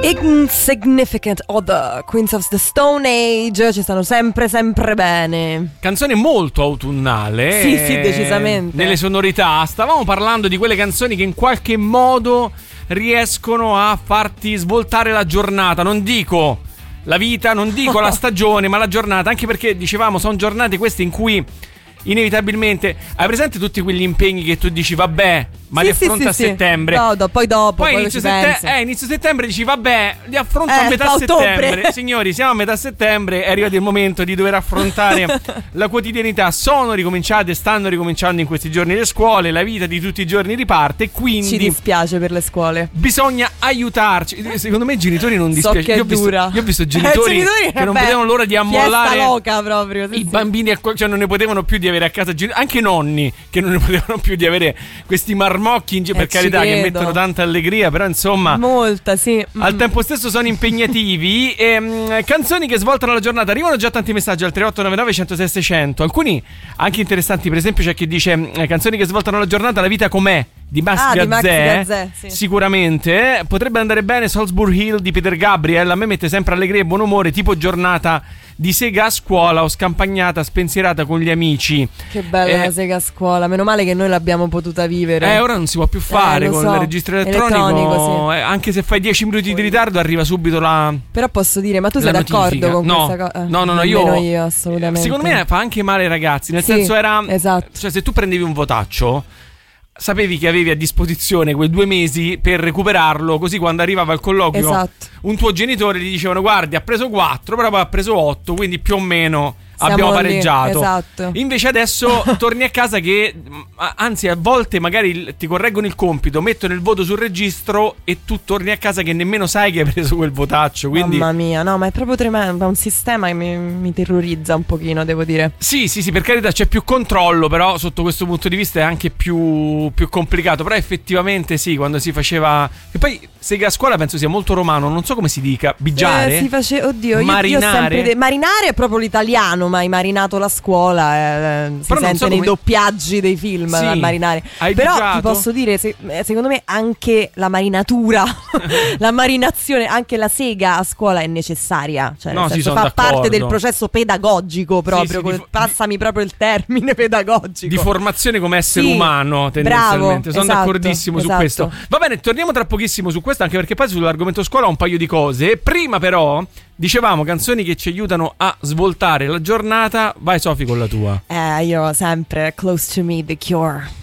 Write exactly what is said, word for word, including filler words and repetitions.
Insignificant Other, Queens of the Stone Age, ci stanno sempre sempre bene. Canzone molto autunnale. Sì, sì, decisamente. Nelle sonorità. Stavamo parlando di quelle canzoni che in qualche modo riescono a farti svoltare la giornata. Non dico la vita, non dico la stagione, ma la giornata. Anche perché, dicevamo, sono giornate queste in cui inevitabilmente hai presente tutti quegli impegni che tu dici vabbè, ma sì, li affronta sì, a settembre. Sì. No, do, poi dopo. Poi, poi inizio, sette- eh, inizio settembre dici vabbè, li affronto eh, a metà ottobre. settembre. Signori, siamo a metà settembre, è arrivato il momento di dover affrontare la quotidianità. Sono ricominciate, stanno ricominciando in questi giorni le scuole, la vita di tutti i giorni riparte, quindi ci dispiace per le scuole. Bisogna aiutarci. Secondo me i genitori non so dispiace. Che io, ho visto, dura. io ho visto genitori, eh, genitori che non beh, vedevano l'ora di ammollare fiesta loca proprio, sì, i sì. bambini, a, cioè non ne potevano più di avere a casa, anche nonni che non ne potevano più di avere questi marmocchi in giro, per eh, carità, credo. che mettono tanta allegria, però insomma molta, sì. Al tempo stesso sono impegnativi. e, mh, Canzoni che svoltano la giornata. Arrivano già tanti messaggi al tre otto nove nove uno zero sei sei zero zero. Alcuni anche interessanti. Per esempio c'è chi dice eh, canzoni che svoltano la giornata. La vita com'è di Max ah, Gazzè, di Max Gazzè sì. Sicuramente potrebbe andare bene Salzburg Hill di Peter Gabriel. A me mette sempre allegria e buon umore, tipo giornata di sega a scuola o scampagnata spensierata con gli amici. Che bella eh, la sega a scuola. Meno male che noi l'abbiamo potuta vivere. Eh ora non si può più fare eh, con so. il registro elettronico, elettronico sì. eh, anche se fai dieci minuti di ritardo arriva subito la. Però posso dire, ma tu sei notifica. d'accordo con no. questa cosa? Eh, no no no io, io assolutamente. Secondo me fa anche male ai ragazzi. Nel sì, senso era esatto. Cioè se tu prendevi un votaccio, sapevi che avevi a disposizione quei due mesi per recuperarlo, così quando arrivava al colloquio esatto. un tuo genitore gli dicevano guardi ha preso quattro, però poi ha preso otto, quindi più o meno siamo abbiamo lì, pareggiato. Esatto. Invece adesso torni a casa che anzi a volte magari ti correggono il compito, mettono il voto sul registro e tu torni a casa che nemmeno sai che hai preso quel votaccio, quindi... Mamma mia, no, ma è proprio tremendo, è un sistema che mi, mi terrorizza un pochino, devo dire. Sì, sì, sì, per carità c'è più controllo, però sotto questo punto di vista è anche più, più complicato. Però effettivamente sì, quando si faceva... E poi sega a scuola penso sia molto romano, non so come si dica, bigiare? Eh, si face... Oddio, io, marinare. Io sempre de... Marinare è proprio l'italiano, ma hai marinato la scuola, eh, si però sente so nei come... doppiaggi dei film, sì, marinare. hai però bigiato? Ti posso dire, se, secondo me anche la marinatura, la marinazione, anche la sega a scuola è necessaria, cioè no, nel senso, sì, fa d'accordo. parte del processo pedagogico proprio, sì, sì, di, passami proprio il termine pedagogico. Di formazione come essere sì, umano tendenzialmente. bravo, Sono esatto, d'accordissimo esatto. su questo. Va bene, torniamo tra pochissimo su questo, anche perché poi sull'argomento scuola ho un paio di cose. Prima però dicevamo canzoni che ci aiutano a svoltare la giornata. Vai Sofi con la tua. Eh, io sempre Close to Me, The Cure.